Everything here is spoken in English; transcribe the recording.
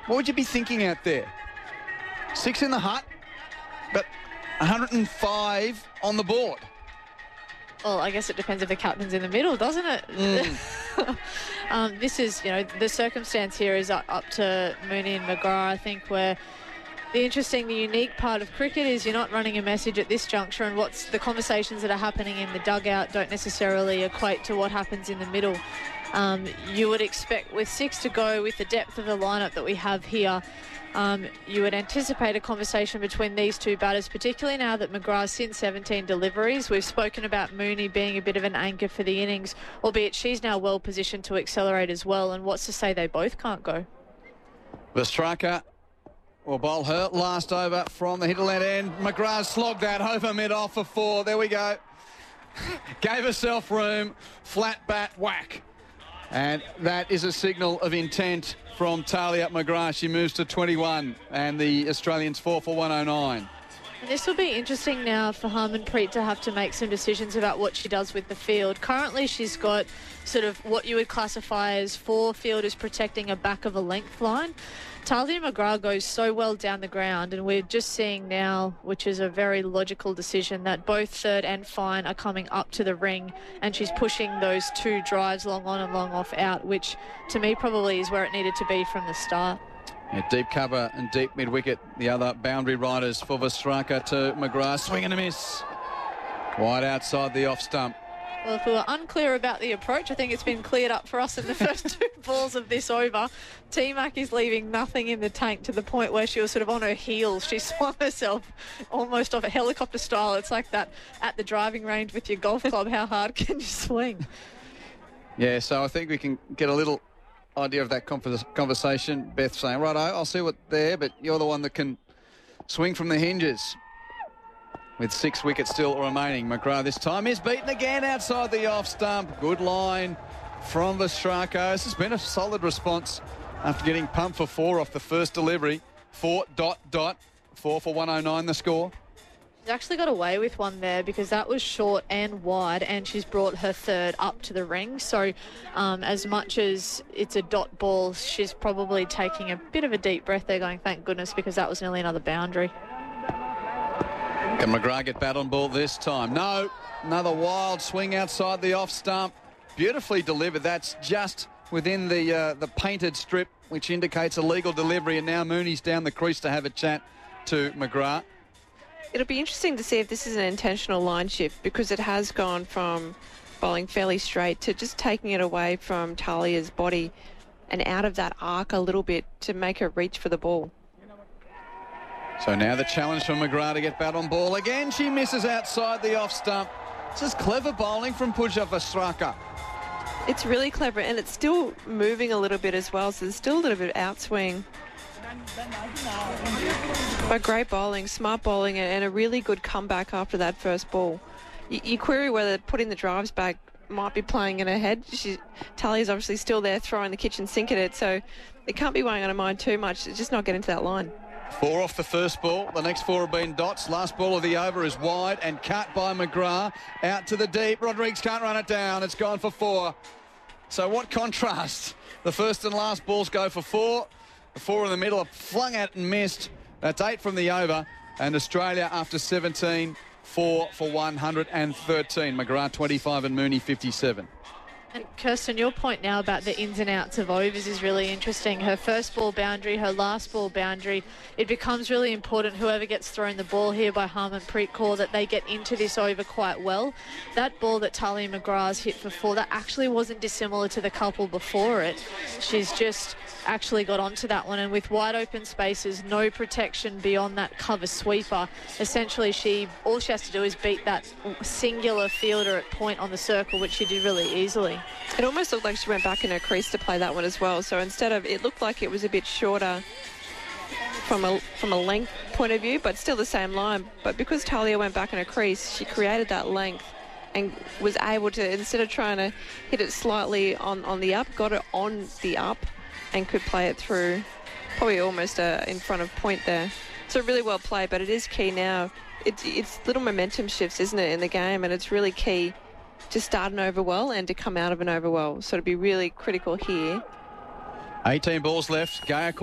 What would you be thinking out there? 6 in the hut, but 105 on the board. Well, I guess it depends if the captain's in the middle, doesn't it? This is, the circumstance here is up to Mooney and McGrath, I think, where the unique part of cricket is you're not running a message at this juncture, and what's the conversations that are happening in the dugout don't necessarily equate to what happens in the middle. You would expect with 6 to go, with the depth of the lineup that we have here, you would anticipate a conversation between these two batters, particularly now that McGrath's since 17 deliveries. We've spoken about Mooney being a bit of an anchor for the innings, albeit she's now well positioned to accelerate as well, and what's to say they both can't go? Vastraka will bowl her last over from the hinterland end. McGrath slogged that over mid-off for 4. There we go. Gave herself room. Flat bat whack. And that is a signal of intent from Talia McGrath. She moves to 21 and the Australians 4 for 109. And this will be interesting now for Harmanpreet to have to make some decisions about what she does with the field. Currently she's got sort of what you would classify as 4 fielders protecting a back of a length line. Talia McGrath goes so well down the ground, and we're just seeing now, which is a very logical decision, that both third and fine are coming up to the ring, and she's pushing those 2 drives long on and long off out, which to me probably is where it needed to be from the start. Yeah, deep cover and deep mid-wicket. The other boundary riders for Vastraka to McGrath. Swing and a miss. Wide outside the off stump. Well, if we were unclear about the approach, I think it's been cleared up for us in the first 2 balls of this over. T-Mac is leaving nothing in the tank to the point where she was sort of on her heels. She swung herself almost off a helicopter style. It's like that at the driving range with your golf club. How hard can you swing? Yeah, so I think we can get a little idea of that conversation. Beth saying, righto, I'll see what there, but you're the one that can swing from the hinges. With 6 wickets still remaining. McGrath this time is beaten again outside the off stump. Good line from Vastraka. This has been a solid response after getting pumped for 4 off the first delivery. 4 for 109 the score. She's actually got away with one there because that was short and wide, and she's brought her third up to the ring. So as much as it's a dot ball, she's probably taking a bit of a deep breath there going, thank goodness, because that was nearly another boundary. Can McGrath get bat on ball this time? No. Another wild swing outside the off stump. Beautifully delivered. That's just within the painted strip, which indicates a legal delivery. And now Mooney's down the crease to have a chat to McGrath. It'll be interesting to see if this is an intentional line shift, because it has gone from bowling fairly straight to just taking it away from Talia's body and out of that arc a little bit to make her reach for the ball. So now the challenge for McGrath to get bat on ball again. She misses outside the off stump. This is clever bowling from Pooja Vastraka. It's really clever, and it's still moving a little bit as well, so there's still a little bit of outswing. But great bowling, smart bowling, and a really good comeback after that first ball. You query whether putting the drives back might be playing in her head. Talia's obviously still there throwing the kitchen sink at it, so it can't be weighing on her mind too much. It's just not getting to that line. 4 off the first ball. The next 4 have been dots. Last ball of the over is wide and cut by McGrath. Out to the deep. Rodrigues can't run it down. It's gone for 4. So what contrast? The first and last balls go for 4. The 4 in the middle are flung out and missed. That's 8 from the over. And Australia, after 17, 4 for 113. McGrath 25 and Mooney 57. And Kirsten, your point now about the ins and outs of overs is really interesting. Her first ball boundary, her last ball boundary, it becomes really important, whoever gets thrown the ball here by Harmanpreet Kaur, that they get into this over quite well. That ball that Talia McGrath's hit for 4, that actually wasn't dissimilar to the couple before it. She's just actually got onto that one, and with wide open spaces, no protection beyond that cover sweeper, essentially all she has to do is beat that singular fielder at point on the circle, which she did really easily. It almost looked like she went back in her crease to play that one as well. So instead of, it looked like it was a bit shorter from a length point of view, but still the same line. But because Talia went back in her crease, she created that length and was able to, instead of trying to hit it slightly on the up, got it on the up and could play it through, probably almost in front of point there. So really well played, but it is key now. It's little momentum shifts, isn't it, in the game, and it's really key to start an over well and to come out of an over well. So to be really critical here. 18 balls left. Gaia